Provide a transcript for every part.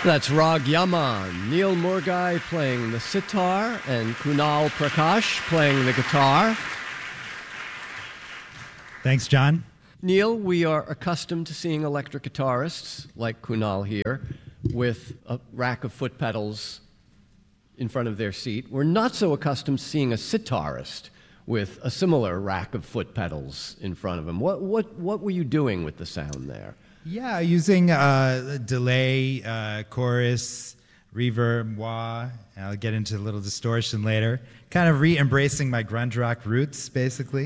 That's Rag Yaman, Neil Murgai playing the sitar, and Kunal Prakash playing the guitar. Thanks, John. Neil, we are accustomed to seeing electric guitarists, like Kunal here, with a rack of foot pedals in front of their seat. We're not so accustomed to seeing a sitarist with a similar rack of foot pedals in front of him. What were you doing with the sound there? Yeah, using delay, chorus, reverb, wah. I'll get into a little distortion later. Kind of re-embracing my grunge rock roots, basically.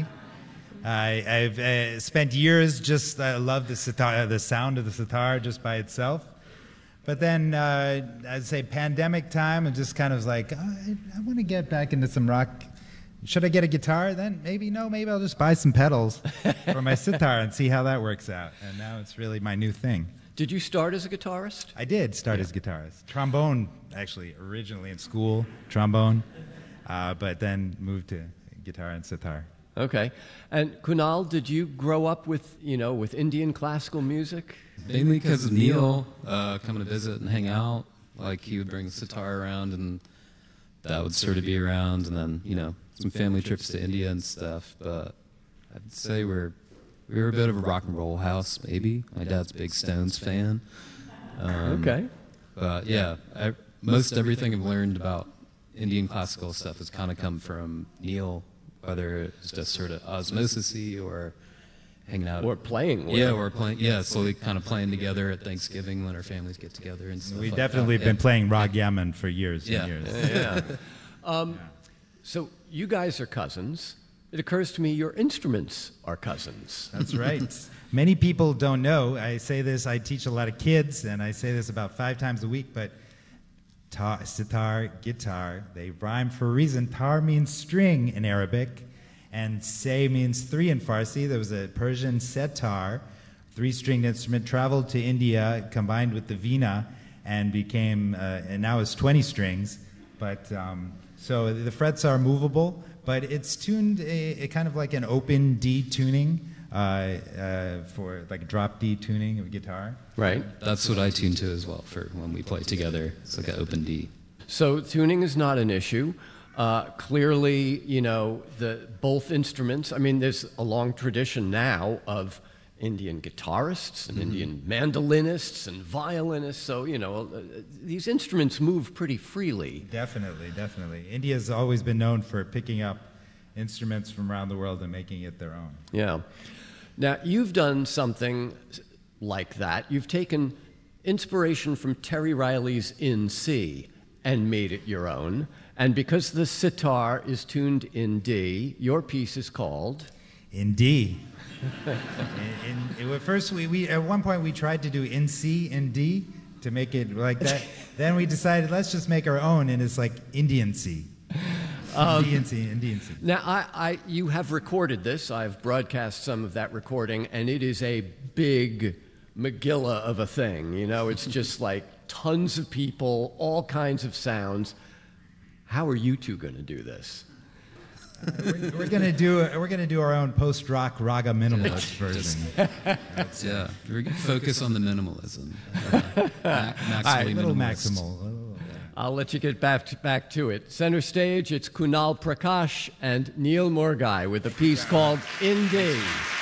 I've spent years just loved the sitar, the sound of the sitar just by itself. But then, I'd say pandemic time, I'm just kind of like, I want to get back into some rock. Should I get a guitar then? Maybe I'll just buy some pedals for my sitar and see how that works out. And now it's really my new thing. Did you start as a guitarist? I did start as a guitarist. Trombone, actually, originally in school, trombone, but then moved to guitar and sitar. Okay. And Kunal, did you grow up with Indian classical music? Mainly because of Neil coming to visit and hang out. Like, he would bring the sitar around, and that would sort of be around, and then, some family trips to India and stuff. But I'd say we were a bit of a rock and roll house, maybe. My dad's a big Stones fan. Okay. But yeah, most everything I've learned about Indian classical stuff has kind of come from Neil, whether it's just sort of osmosis-y or hanging out. Or playing. Slowly kind of playing together at Thanksgiving when our families get together and stuff. We've definitely been playing Rag Yaman for years and years. Yeah. So you guys are cousins. It occurs to me your instruments are cousins. That's right. Many people don't know. I say this, I teach a lot of kids, and I say this about 5 times a week, but sitar, guitar, they rhyme for a reason. Tar means string in Arabic, and say means 3 in Farsi. There was a Persian setar, 3-stringed instrument, traveled to India, combined with the veena, and became, and now it's 20 strings. But so the frets are movable, but it's tuned a kind of like an open D tuning for like drop D tuning of guitar. Right. That's what I tune to as well for when we play together. It's like an open D. So tuning is not an issue. Clearly, both instruments, I mean, there's a long tradition now of Indian guitarists and Indian mandolinists and violinists. So, these instruments move pretty freely. Definitely. India's always been known for picking up instruments from around the world and making it their own. Yeah. Now, you've done something like that. You've taken inspiration from Terry Riley's In C and made it your own. And because the sitar is tuned in D, your piece is called... In D. First, we at one point we tried to do in C in D to make it like that. Then we decided let's just make our own, and it's like Indian C. Indian C. Now, you have recorded this. I've broadcast some of that recording, and it is a big Megillah of a thing. It's just like tons of people, all kinds of sounds. How are you two going to do this? We're gonna do our own post-rock raga minimalist version. We're gonna focus on the minimalism. Little maximal. I'll let you get back to it. Center stage, it's Kunal Prakash and Neil Murgai with a piece called In D.